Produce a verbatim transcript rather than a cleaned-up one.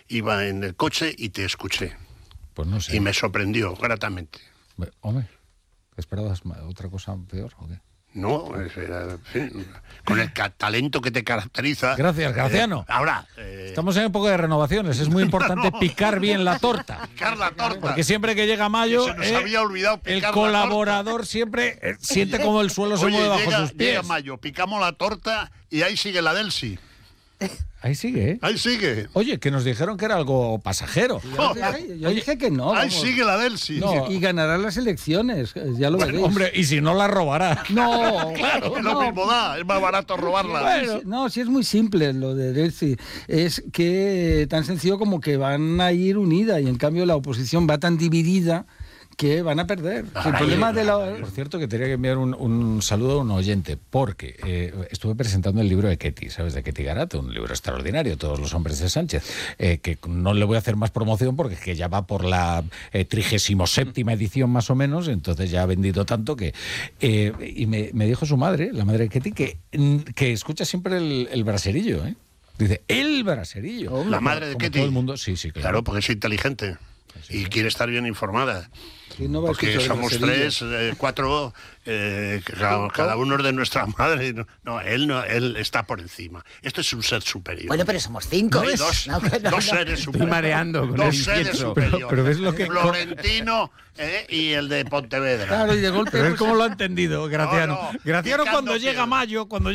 iba en el coche y te escuché. Pues no sé. Y me sorprendió gratamente. Hombre, ¿esperabas otra cosa peor o qué? No, era, en fin, con el ca- talento que te caracteriza. Gracias, Graciano. Eh, ahora... Eh, Estamos en época de renovaciones, es muy importante no, picar bien la torta. Picar la torta. Porque siempre que llega mayo, se nos eh, había olvidado picar el la colaborador torta. siempre eh, siente como el suelo se Oye, mueve bajo llega, sus pies. llega mayo, picamos la torta y ahí sigue la Delsi. Ahí sigue, ¿eh? Ahí sigue. Oye, que nos dijeron que era algo pasajero. Yo dije, yo dije que no. Ahí vamos. sigue la Delsi. No. Y ganará las elecciones, ya lo Bueno, veréis. hombre, y si no la robará. No, Claro, Es lo no. mismo da, es más barato robarla. Bueno. No, sí es muy simple lo de Delcy. Es que tan sencillo como que van a ir unidas y en cambio la oposición va tan dividida que van a perder. Ay, el problema de la... Por cierto, que tenía que enviar un, un saludo a un oyente, porque eh, estuve presentando el libro de Ketty, ¿sabes? De Ketty Garato, un libro extraordinario, Todos los hombres de Sánchez, eh, que no le voy a hacer más promoción porque es que ya va por la trigésimo séptima edición más o menos, entonces ya ha vendido tanto que... Eh, y me, me dijo su madre, la madre de Ketty, que, que escucha siempre el, el braserillo, ¿eh? Dice, el braserillo. La madre de Como Ketty. todo el mundo, sí, sí, claro. Claro, porque es inteligente y quiere estar bien informada. que no va a Porque escuchar el somos braserillo. tres, eh, cuatro, eh, cada, cada uno es de nuestra madre. No, no, él no, él está por encima. Esto es un ser superior. Bueno, pero somos cinco. No hay dos, No, no, dos no. seres superiores. mareando con dos el seres incienso. superiores. Pero- pero ves lo que- Florentino eh, y el de Pontevedra. Claro, y de golpe... Pero es pues, como lo ha entendido Graciano. No, no, Graciano picando cuando llega piedra. mayo, cuando